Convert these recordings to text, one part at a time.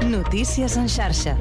Notícies en xarxa.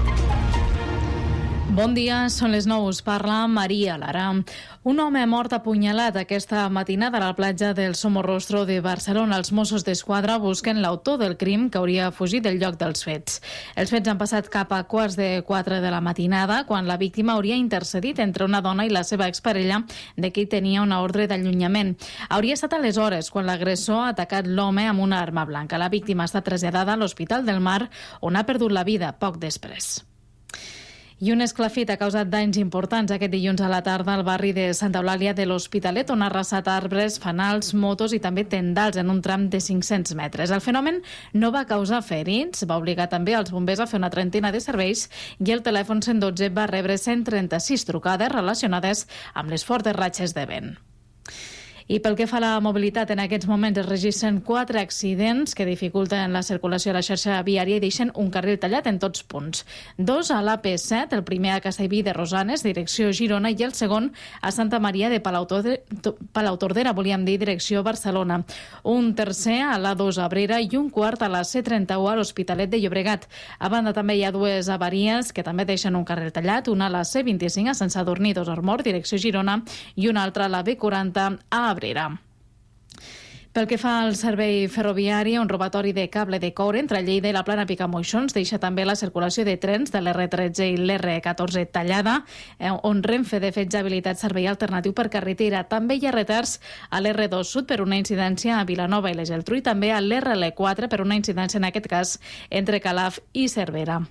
Bon dia, són les 9, us parla Maria Lara. Un home mort apunyalat aquesta matinada a la platja del Somorrostro de Barcelona. Els Mossos d'Esquadra busquen l'autor del crim que hauria fugit del lloc dels fets. Els fets han passat cap a 3:15 de la matinada, quan la víctima hauria intercedit entre una dona i la seva exparella, de qui tenia una ordre d'allunyament. Hauria estat aleshores quan l'agressor ha atacat l'home amb una arma blanca. La víctima està traslladada a l'Hospital del Mar, on ha perdut la vida poc després. I un esclafit ha causat danys importants aquest dilluns a la tarda al barri de Santa Eulàlia de l'Hospitalet, on ha arrasat arbres, fanals, motos i també tendals en un tram de 500 metres. El fenomen no va causar ferits, va obligar també els bombers a fer una trentena de serveis i el telèfon 112 va rebre 136 trucades relacionades amb les fortes ratxes de vent. I pel que fa a la mobilitat, en aquests moments es registren 4 accidents que dificulten la circulació a la xarxa viària i deixen un carril tallat en tots punts. 2 a l'AP7, el primer a Castellví de Rosanes, direcció Girona, i el segon a Santa Maria de Palautordera, volíem dir, direcció Barcelona. Un tercer a l'A2 a Abrera i un quart a la C31 a l'Hospitalet de Llobregat. A banda també hi ha 2 avaries que també deixen un carril tallat, una a la C25 a Sant Sadurní d'Osormort, direcció Girona, i una altra a la B40 a Abrera. Pel que fa al servei ferroviari, un robatori de cable de coure entre Lleida i la Plana Picamoixons deixa també la circulació de trens de l'R13 i l'R14 tallada, on Renfe de fet ja ha habilitat servei alternatiu per carretera. També hi ha retards a l'R2 Sud per una incidència a Vilanova i la Geltrú i també a l'RL4 per una incidència, en aquest cas, entre Calaf i Cervera.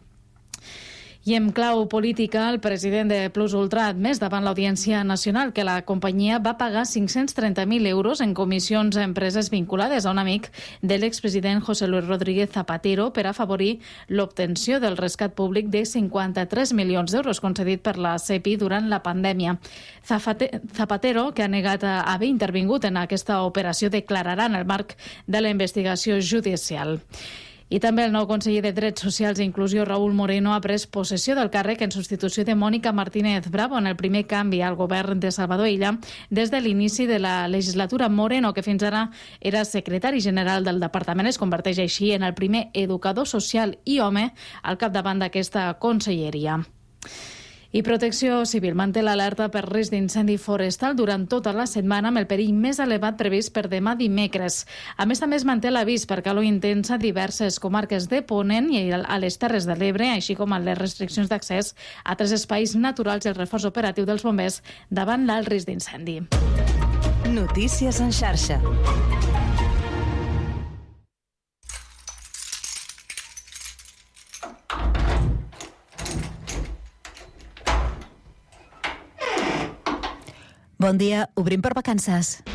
I en clau política, el president de Plus Ultra ha admès davant l'Audiència Nacional que la companyia va pagar 530.000 euros en comissions a empreses vinculades a un amic de l'expresident José Luis Rodríguez Zapatero per afavorir l'obtenció del rescat públic de 53 milions d'euros concedit per la CEPI durant la pandèmia. Zapatero, que ha negat haver intervingut en aquesta operació, declararà en el marc de la investigació judicial. I també el nou conseller de Drets Socials i Inclusió, Raúl Moreno, ha pres possessió del càrrec en substitució de Mònica Martínez Bravo en el primer canvi al govern de Salvador Illa des de l'inici de la legislatura. Moreno, que fins ara era secretari general del departament, es converteix així en el primer educador social i home al capdavant d'aquesta conselleria. I Protecció Civil manté l'alerta per risc d'incendi forestal durant tota la setmana, amb el perill més elevat previst per demà dimecres. A més, també es manté l'avís per calor intensa a diverses comarques de Ponent i a les Terres de l'Ebre, així com a les restriccions d'accés a 3 espais naturals i el reforç operatiu dels bombers davant l'alt risc d'incendi. Notícies en xarxa. Bon dia, obrim per vacances.